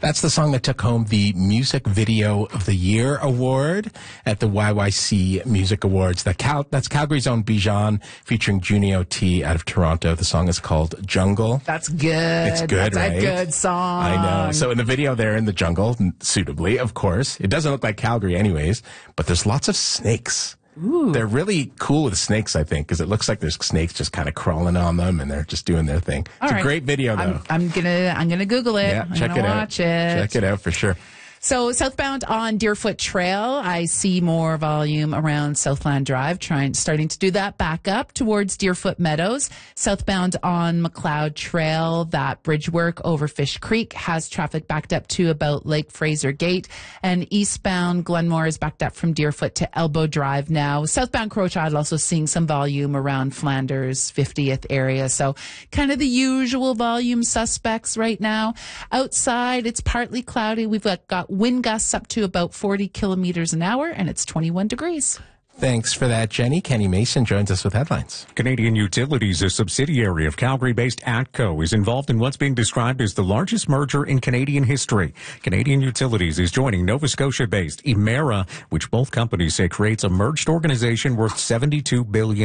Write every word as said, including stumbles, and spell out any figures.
That's the song that took home the Music Video of the Year award at the Y Y C Music Awards. That Cal- that's Calgary's own Bijan featuring Junio T out of Toronto. The song is called Jungle. That's good. It's good, that's right? a good song. I know. So in the video, they're in the jungle, suitably, of course. It doesn't look like Calgary anyways, but there's lots of snakes. Ooh. They're really cool with snakes, I think, because it looks like there's snakes just kind of crawling on them, and they're just doing their thing. All it's right. a great video, though. I'm, I'm gonna I'm gonna Google it. Yeah, I'm check gonna it out. watch it. Check it out for sure. So southbound on Deerfoot Trail, I see more volume around Southland Drive, trying starting to do that back up towards Deerfoot Meadows. Southbound on McLeod Trail, that bridge work over Fish Creek has traffic backed up to about Lake Fraser Gate. And eastbound Glenmore is backed up from Deerfoot to Elbow Drive now. Southbound Crowchild also seeing some volume around Flanders fiftieth area. So kind of the usual volume suspects right now. Outside, it's partly cloudy. We've got, got wind gusts up to about forty kilometers an hour, and it's twenty-one degrees. Thanks for that, Jenny. Kenny Mason joins us with headlines. Canadian Utilities, a subsidiary of Calgary-based ATCO, is involved in what's being described as the largest merger in Canadian history. Canadian Utilities is joining Nova Scotia-based Emera, which both companies say creates a merged organization worth seventy-two billion dollars.